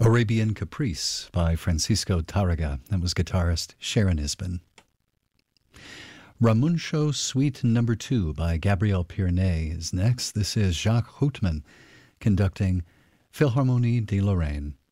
Arabian Caprice by Francisco Tárrega. That was guitarist Sharon Isbin. Ramuncio Suite No. 2 by Gabriel Pierné is next. This is Jacques Houtman conducting Philharmonie de Lorraine.